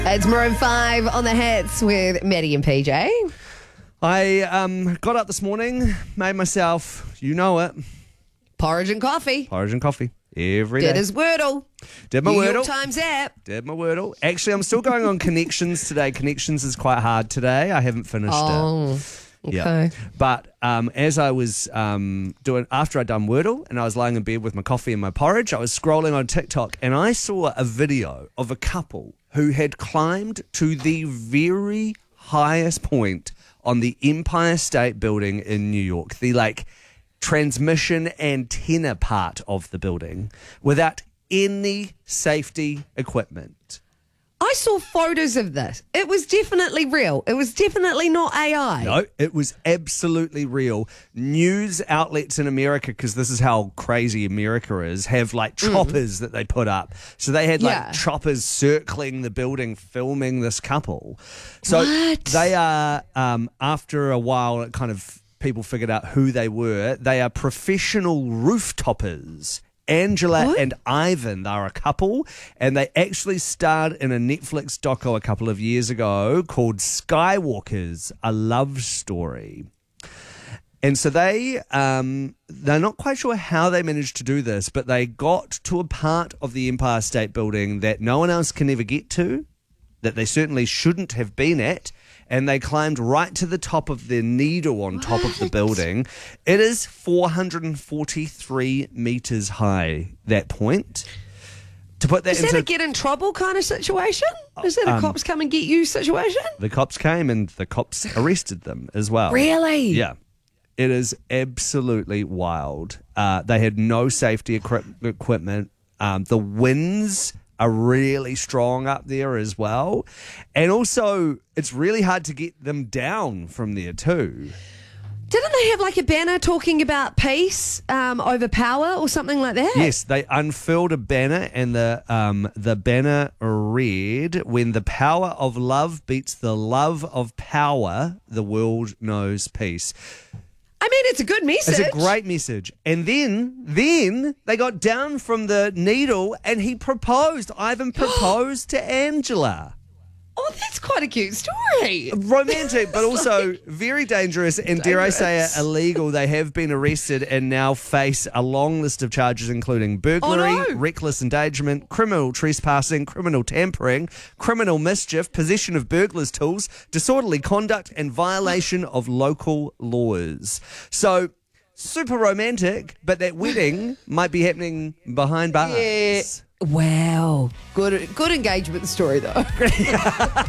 It's Maroon 5 on the hits with Maddie and PJ. I got up this morning, made myself, you know it, Porridge and coffee. porridge and coffee every day. Did his Wordle. Did my New York Wordle. Times app. Did my Wordle. Actually, I'm still going on Connections today. Connections is quite hard today. I haven't finished it. Oh, okay. Yeah. But as I was after I'd done Wordle and I was lying in bed with my coffee and my porridge, I was scrolling on TikTok and I saw a video of a couple who had climbed to the very highest point on the Empire State Building in New York, the transmission antenna part of the building, without any safety equipment. I saw photos of this. It was definitely real. It was definitely not AI. No, it was absolutely real. News outlets in America, because this is how crazy America is, have choppers that they put up. So they had choppers circling the building, filming this couple. So they are, after a while, it kind of people figured out who they were. They are professional rooftoppers. Angela and Ivan, they're a couple, and they actually starred in a Netflix doco a couple of years ago called Skywalkers, A Love Story. And so they're not quite sure how they managed to do this, but they got to a part of the Empire State Building that no one else can ever get to, that they certainly shouldn't have been at, and they climbed right to the top of the needle on top of the building. It is 443 meters high, that point. To put that Is that a get in trouble kind of situation? Is that a cops come and get you situation? The cops came and the cops arrested them as well. Really? Yeah. It is absolutely wild. They had no safety equipment. The winds are really strong up there as well. And also, it's really hard to get them down from there too. Didn't they have a banner talking about peace over power or something like that? Yes, they unfurled a banner and the banner read, "When the power of love beats the love of power, the world knows peace." I mean, it's a good message. It's a great message. And then they got down from the needle and he proposed. Ivan proposed to Angela. Oh, that's quite a cute story. Romantic, but also very dangerous and, dare I say it, illegal. They have been arrested and now face a long list of charges, including burglary, reckless endangerment, criminal trespassing, criminal tampering, criminal mischief, possession of burglars' tools, disorderly conduct, and violation of local laws. So, super romantic, but that wedding might be happening behind bars. Yeah. Wow. Good engagement story, though.